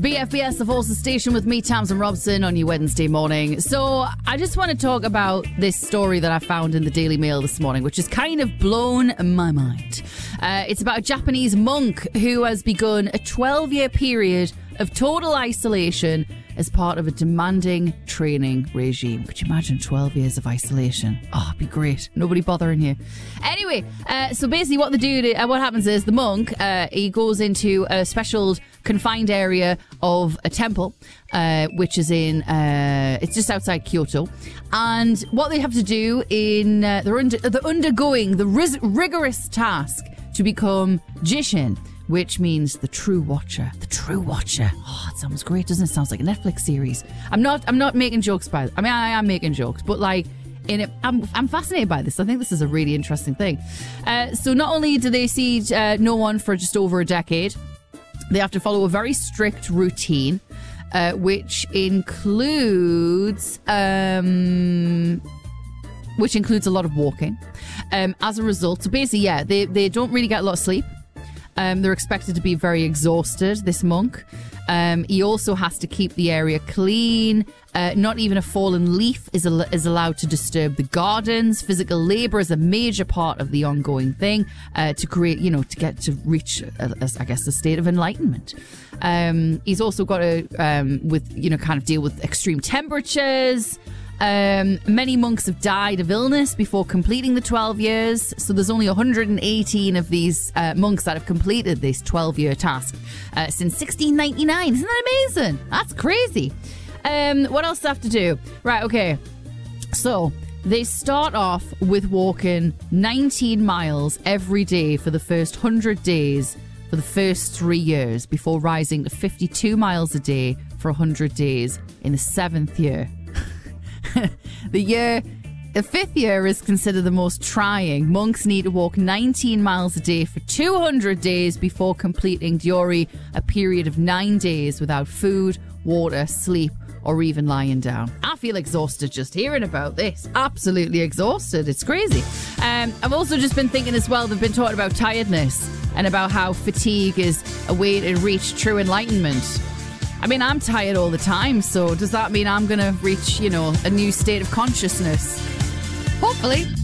BFBS, the Forces Station, with me, Tamsin Robson, on your Wednesday morning. So I just want to talk about this story that I found in the Daily Mail this morning, which has kind of blown my mind. It's about a Japanese monk who has begun a 12-year period of total isolation as part of a demanding training regime. Could you imagine 12 years of isolation? Oh, it'd be great. Nobody bothering you. Anyway, so basically what they do, what happens is the monk, he goes into a special confined area of a temple, which is in, it's just outside Kyoto. And what they have to do they're undergoing the rigorous task to become Jishin, which means the true watcher. The true watcher. Oh, it sounds great, doesn't it? Sounds like a Netflix series. I'm not making jokes by it. I mean, I am making jokes, but like in it, I'm fascinated by this. I think this is a really interesting thing. So not only do they see no one for just over a decade, they have to follow a very strict routine, which includes a lot of walking. As a result, so basically, yeah, they don't really get a lot of sleep. They're expected to be very exhausted, this monk. He also has to keep the area clean. Not even a fallen leaf is allowed to disturb the gardens. Physical labor is a major part of the ongoing thing to create, to reach, I guess, a state of enlightenment. He's also got to, kind of deal with extreme temperatures. Many monks have died of illness before completing the 12 years. So there's only 118 of these monks that have completed this 12-year task since 1699. Isn't that amazing? That's crazy. What else do they have to do? Right, okay. So they start off with walking 19 miles every day for the first 100 days for the first 3 years before rising to 52 miles a day for 100 days in the 7th year. The 5th year is considered the most trying. Monks need to walk 19 miles a day for 200 days before completing Diori, a period of 9 days without food, water, sleep, or even lying down. I feel exhausted just hearing about this. Absolutely exhausted. It's crazy. I've also just been thinking as well, they've been talking about tiredness and about how fatigue is a way to reach true enlightenment. I mean, I'm tired all the time, so does that mean I'm going to reach, a new state of consciousness? Hopefully.